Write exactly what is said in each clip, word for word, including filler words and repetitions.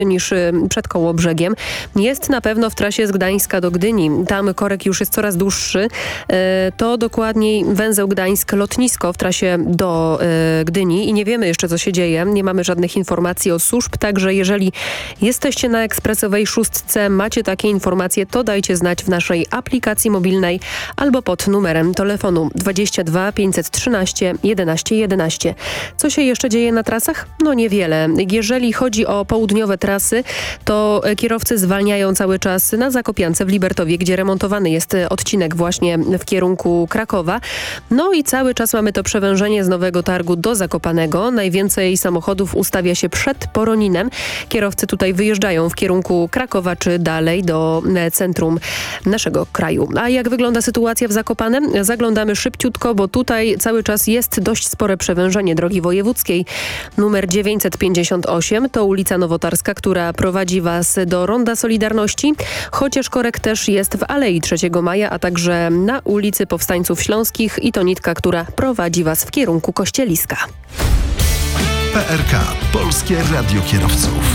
niż przed Kołobrzegiem. Jest na pewno w trasie z Gdańska do Gdyni. Tam korek już jest coraz dłuższy. To dokładniej węzeł Gdańsk-Lotnisko w trasie do Gdyni i nie wiemy jeszcze, co się dzieje. Nie mamy żadnych informacji od służb, także jeżeli jesteście na ekspresowej szóstce, macie takie informacje, to dajcie znać w naszej aplikacji mobilnej albo pod numerem telefonu dwadzieścia dwa pięćset trzynaście jedenaście jedenaście. Co się jeszcze dzieje na trasach? No niewiele. Jeżeli chodzi o południowe trasy, to kierowcy zwalniają cały czas na Zakopiance w Libertowie, gdzie remontowany jest odcinek właśnie w kierunku Krakowa. No i cały czas mamy to przewężenie z Nowego Targu do Zakopanego. Najwięcej samochodów ustawia się przed Poroninem. Kierowcy tutaj wyjeżdżają w kierunku Krakowa czy dalej do centrum naszego kraju. A jak wygląda sytuacja w Zakopanem? Zaglądamy szybciutko, bo tutaj cały czas jest dość spore przewężenie drogi wojewódzkiej numer dziewięćset pięćdziesiąt osiem. To ulica Nowotarska, która prowadzi Was do Ronda Solidarności, chociaż korek też jest w Alei trzeciego Maja, a także na ulicy Powstańców Śląskich i to nitka, która prowadzi Was w kierunku Kościeliska. P R K. Polskie Radio Kierowców.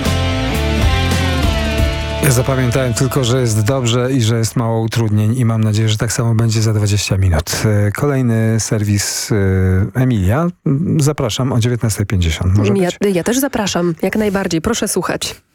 Ja zapamiętałem tylko, że jest dobrze i że jest mało utrudnień i mam nadzieję, że tak samo będzie za dwadzieścia minut. Kolejny serwis Emilia. Zapraszam o dziewiętnasta pięćdziesiąt. Może ja, być? ja też zapraszam, jak najbardziej. Proszę słuchać.